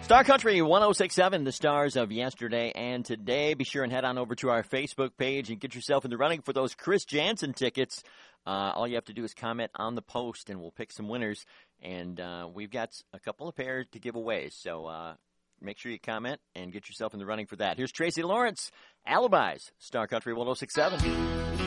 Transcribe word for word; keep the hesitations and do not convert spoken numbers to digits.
Star Country one oh six point seven, the stars of yesterday and today. Be sure and head on over to our Facebook page and get yourself in the running for those Chris Jansen tickets. Uh, all you have to do is comment on the post, and we'll pick some winners. And uh, we've got a couple of pairs to give away, so uh, make sure you comment and get yourself in the running for that. Here's Tracy Lawrence, Alibis, Star Country one oh six point seven.